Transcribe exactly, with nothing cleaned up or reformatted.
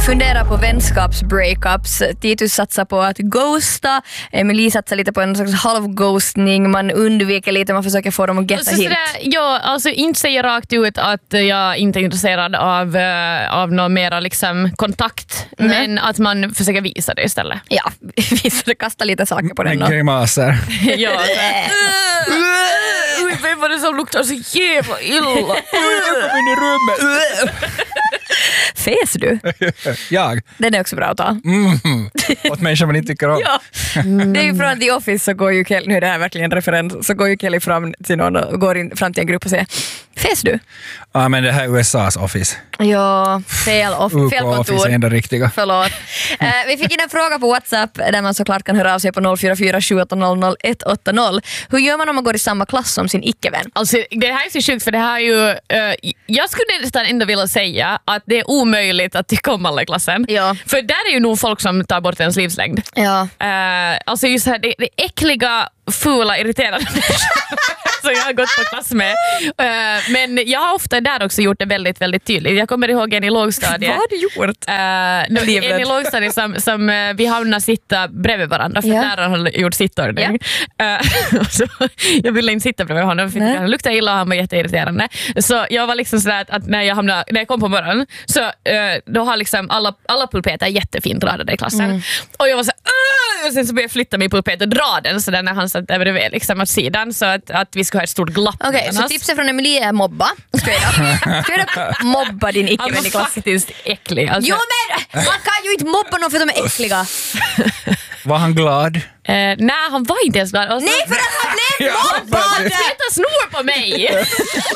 funderar på vänskapsbreakups. Titus satsar på att ghosta. Emily satsar lite på en slags halvghostning. Man undviker lite, man försöker få dem att getta hit. Ja, alltså inte säga rakt ut att jag inte är intresserad av, uh, av någon mera liksom, kontakt. Mm. Men att man försöker visa det istället. Ja, visa det, kasta lite saker på den. Med grimaser. Ja, vem var det som luktar så jävla illa? Jag kom in i rummet. Fes du? Jag? Den är också bra att ta. Mm. Åt människor man inte tycker om. Ja. Mm. Det är ju från The Office så går ju Kelly, nu är det här verkligen en referens, så går ju Kelly fram till någon och går in fram till en grupp och säger: fes du? Ja, men det här är U S A's Office. Ja, fel, off, fel kontor. Office är ändå riktiga. Förlåt. Uh, vi fick in en fråga på WhatsApp där man såklart kan höra av sig på noll fyra fyra sju åtta noll noll ett åtta noll. Hur gör man om man går i samma klass som sin icke-vän? Alltså det här är så sjukt för det här är ju... Uh, jag skulle nästan ändå vilja säga att det är omöjligt att tycka om alla i klassen. Ja. För där är ju nog folk som tar bort ens livslängd. Ja. Uh, alltså just här, det, det äckliga, fula, irriterande så jag har gått på klass med. Uh, men jag har ofta där också gjort det väldigt, väldigt tydligt. Jag kommer ihåg en i lågstadiet. Vad har du gjort? Uh, en i lågstadiet som, som uh, vi hamnade sitta bredvid varandra för yeah. läraren hade gjort sittordning. Yeah. Uh, så jag ville inte sitta bredvid honom för han luktade illa och han var jätteirriterande. Så jag var liksom sådär att, att när, jag hamnade, när jag kom på morgonen så uh, då har liksom alla, alla pulpeter jättefint radade i klassen. Mm. Och jag var så uh, och sen så började jag flytta min pulpet och dra den så där när han satt där bredvid liksom åt sidan så att, att vi skulle ha ett stort glapp. Okej, okay, så tipset från Emilie är mobba. Straight up mobba din icke-vän i klass. Han var faktiskt äcklig. Alltså. Jo men man kan ju inte mobba någon för att de är äckliga. Var han glad? Uh, nej, han var inte ens glad. Alltså, nej, för att han blev mobbad! Sluta snor på mig!